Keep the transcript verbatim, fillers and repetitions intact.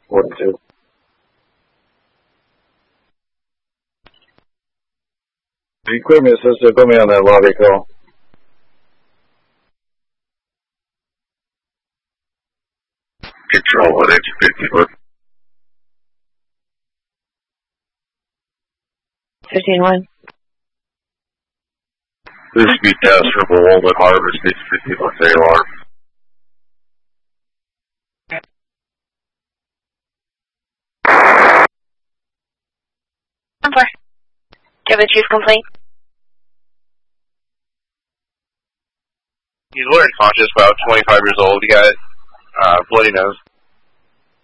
forty-two. The equipment sister, put me on that lobby call. Control one H fifty foot. fifteen one. This is speed test from Walden Harvest, it's fifty plus A R. Number. Do you have a chief complaint? He's wearing conscious, about twenty-five years old. He got uh, bloody nose.